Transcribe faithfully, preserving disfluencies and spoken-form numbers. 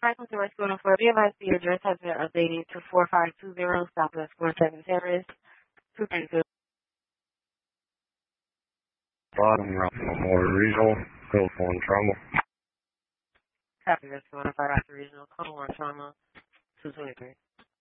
Franklin Rescue one oh four. Be advised the address has been updated to four five two zero Southwest forty-seventh Terrace, two thirty-two. Bottom, Ralph Memorial Regional, code one trauma. Copy Rescue one oh five after regional, code one trauma, two twenty-three.